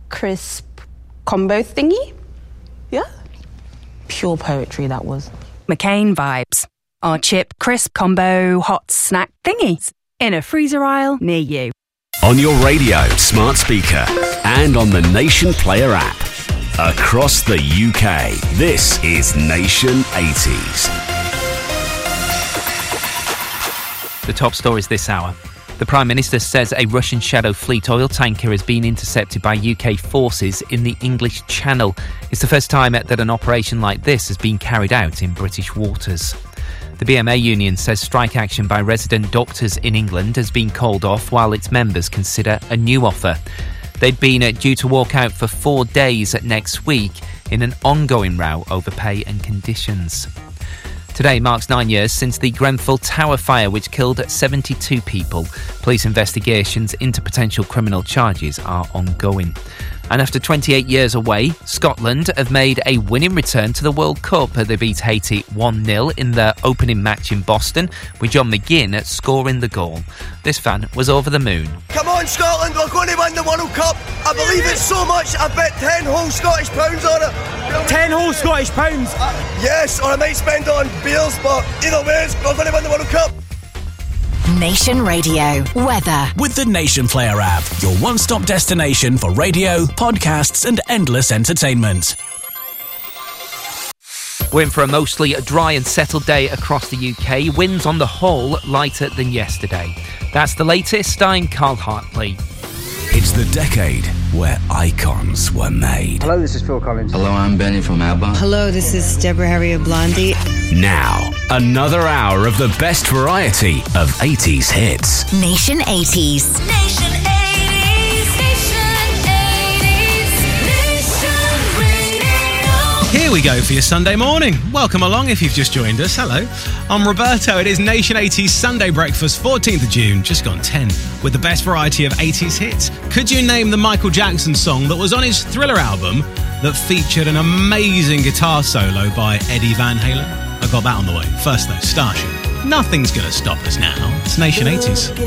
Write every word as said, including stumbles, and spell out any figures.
crisp combo thingy. Yeah. Pure poetry, that was. McCain vibes. Our chip crisp combo hot snack thingies in a freezer aisle near you. On your radio, smart speaker, and on the Nation Player app. Across the U K, this is Nation eighties. The top stories this hour. The Prime Minister says a Russian Shadow Fleet oil tanker has been intercepted by U K forces in the English Channel. It's the first time that an operation like this has been carried out in British waters. The B M A union says strike action by resident doctors in England has been called off while its members consider a new offer. They'd been due to walk out for four days next week in an ongoing row over pay and conditions. Today marks nine years since the Grenfell Tower fire, which killed seventy-two people. Police investigations into potential criminal charges are ongoing. And after twenty-eight years away, Scotland have made a winning return to the World Cup. They beat Haiti one nil in their opening match in Boston, with John McGinn scoring the goal. This fan was over the moon. Come on, Scotland, we're going to win the World Cup. I believe it so much, I bet ten whole Scottish pounds on it. ten whole Scottish pounds? Uh, yes, or I might spend it on beers, but either way, we're going to win the World Cup. Nation Radio weather with the Nation Player app, your one-stop destination for radio, podcasts, and endless entertainment. We're in for a mostly dry and settled day across the U K. Winds on the whole lighter than yesterday. That's the latest. I'm Carl Hartley. It's the decade where icons were made. Hello, this is Phil Collins. Hello, I'm Benny from ABBA. Hello, this is Deborah Harry of Blondie. Now, another hour of the best variety of eighties hits. Nation eighties. Nation eighties. Nation eighties. Nation Radio. Here we go for your Sunday morning. Welcome along if you've just joined us. Hello, I'm Roberto. It is Nation eighties Sunday Breakfast, fourteenth of June, just gone ten, with the best variety of eighties hits. Could you name the Michael Jackson song that was on his Thriller album that featured an amazing guitar solo by Eddie Van Halen? I got that on the way. First though, Starship. Nothing's gonna stop us now. It's Nation eighties.